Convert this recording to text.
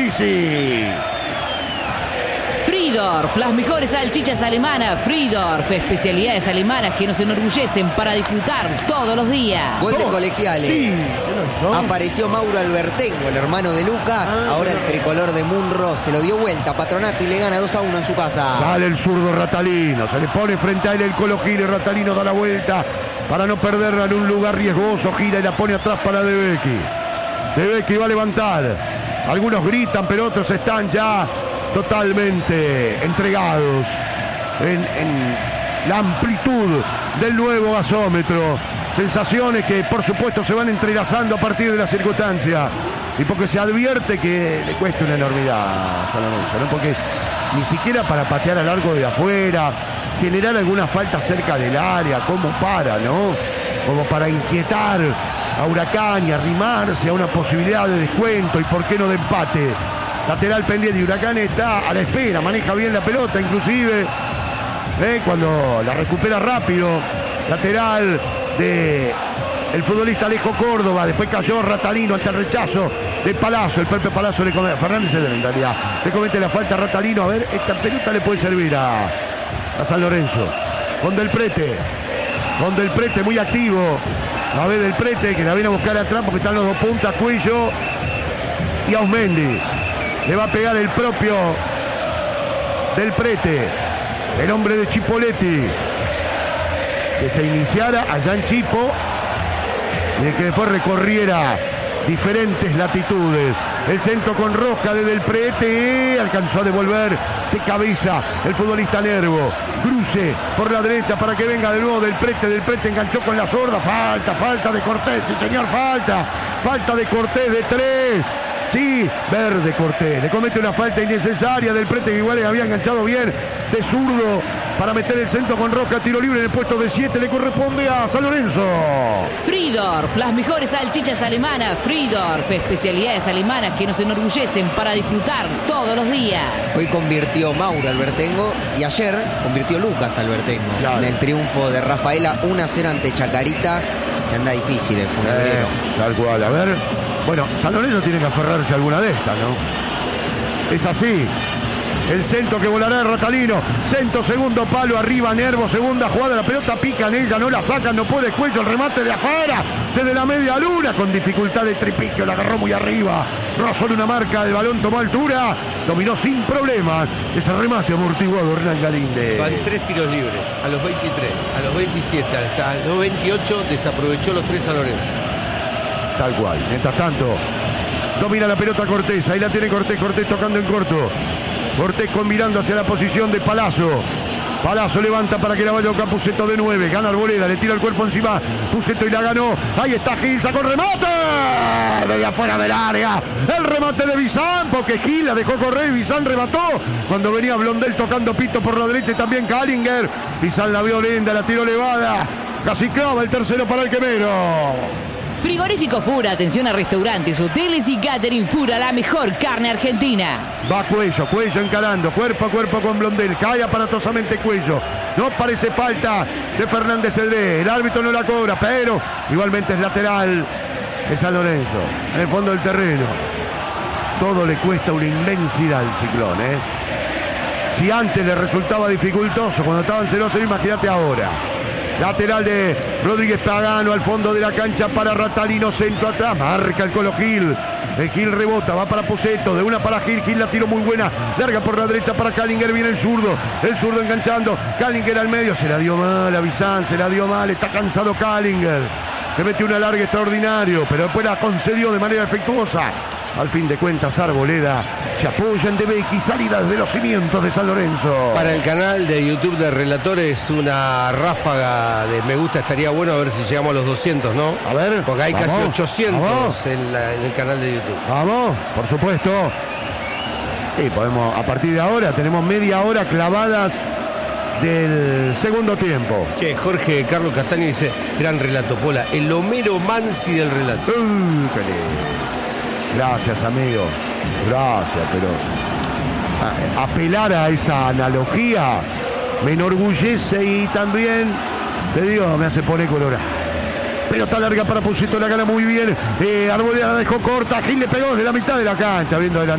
Pisi. Fridorf, las mejores salchichas alemanas. Fridorf, especialidades alemanas que nos enorgullecen para disfrutar todos los días. Gol de Colegiales. Sí. Apareció Mauro Albertengo, el hermano de Lucas. Ahora el tricolor de Munro se lo dio vuelta a Patronato y le gana 2-1 en su casa. Sale el zurdo Ratalino, se le pone frente a él el Colo Giles. Ratalino da la vuelta para no perderla en un lugar riesgoso. Gira y la pone atrás para De Becchi. De Becchi va a levantar. Algunos gritan, pero otros están ya totalmente entregados en la amplitud del nuevo gasómetro. Sensaciones que por supuesto se van entrelazando a partir de la circunstancia y porque se advierte que le cuesta una enormidad a San Lorenzo, ¿no? Porque ni siquiera para patear al arco de afuera, generar alguna falta cerca del área, como para inquietar a Huracán y arrimarse a una posibilidad de descuento y por qué no de empate. Lateral pendiente y Huracán está a la espera, maneja bien la pelota inclusive, cuando la recupera rápido. Lateral de el futbolista Alejo Córdoba, después cayó Ratalino ante el rechazo de Palazzo. El propio Palazzo le comete, Fernández en realidad, le comete la falta a Ratalino. A ver, esta pelota le puede servir a San Lorenzo. Con Del Prete muy activo. A ver, Del Prete que la viene a buscar atrás porque están los dos puntas, Cuello y Ausmendi. Le va a pegar el propio Del Prete, el hombre de Chipoletti, que se iniciara allá en Chipo y que después recorriera diferentes latitudes. El centro con rosca de Del Prete, alcanzó a devolver de cabeza el futbolista Nervo. Cruce por la derecha para que venga de nuevo Del Prete enganchó con la zurda. Falta de Cortés, sí señor, falta de Cortés de 3. Sí, Verde Cortés, le comete una falta innecesaria. Del Prete que igual había enganchado bien de zurdo para meter el centro con rosca, tiro libre en el puesto de 7, le corresponde a San Lorenzo. Fridorf, las mejores salchichas alemanas. Fridorf, especialidades alemanas que nos enorgullecen para disfrutar todos los días. Hoy convirtió Mauro Albertengo y ayer convirtió Lucas Albertengo, claro, en el triunfo de Rafaela 1-0 ante Chacarita, que anda difícil el Funebrero. Tal cual, a ver. Bueno, San Lorenzo tiene que aferrarse a alguna de estas, ¿no? Es así. El centro que volará de Ratalino. Centro, segundo palo, arriba Nervo. Segunda jugada, la pelota pica en ella, no la sacan, no puede Cuello. El remate de afuera, desde la media luna, con dificultad de Tripiquio. La agarró muy arriba. Rozó en una marca, el balón tomó altura. Dominó sin problema. Ese remate amortiguado Hernán Galíndez. Van 3 tiros libres. A los 23, a los 27, hasta los 28 desaprovechó los 3 San Lorenzo. Tal cual. Mientras tanto, domina la pelota Cortés. Ahí la tiene Cortés tocando en corto. Cortés mirando hacia la posición de Palazzo. Palazzo levanta para que la vaya a Pusetto de 9. Gana Arboleda, le tira el cuerpo encima. Pusetto y la ganó. Ahí está Gil, sacó el remate. Desde afuera del área. El remate de Bizán, porque Gil la dejó correr y Bizán remató. Cuando venía Blondel tocando pito por la derecha y también Kallinger. Bizán la vio linda, la tiró elevada. Casi clava el tercero para el quemero. Frigorífico Fura, atención a restaurantes, hoteles y catering. Fura, la mejor carne argentina. Va Cuello encarando, cuerpo a cuerpo con Blondel, cae aparatosamente Cuello. No parece falta de Fernández Cedré, el árbitro no la cobra, pero igualmente es lateral de San Lorenzo, en el fondo del terreno. Todo le cuesta una inmensidad al Ciclón, Si antes le resultaba dificultoso cuando estaban 0-0, imagínate ahora. Lateral de Rodríguez Pagano al fondo de la cancha para Ratalino, centro atrás, marca el Colo Gil. El Gil rebota, va para Pusetto, de una para Gil, Gil la tiró muy buena, larga por la derecha para Kallinger, viene el zurdo enganchando, Kallinger al medio, se la dio mal a Bizán, está cansado Kallinger, le metió una larga extraordinario, pero después la concedió de manera efectuosa. Al fin de cuentas, Arboleda se apoya en De Becchi, salida desde los cimientos de San Lorenzo. Para el canal de YouTube de Relatores, una ráfaga de me gusta estaría bueno, a ver si llegamos a los 200, ¿no? A ver. Porque hay vamos, casi 800 vamos. En el canal de YouTube. Vamos, por supuesto. Y podemos, a partir de ahora, tenemos media hora clavadas del segundo tiempo. Che, Jorge Carlos Castaño dice, gran relato, Pola, el Homero Mansi del relato. Qué lindo. Gracias, amigo. Gracias, pero apelar a esa analogía me enorgullece y también, te digo, me hace poner colorado. Pelota larga para Pusetto, la gana muy bien. Arboleda la dejó corta, Gil le pegó desde la mitad de la cancha, viendo adelante.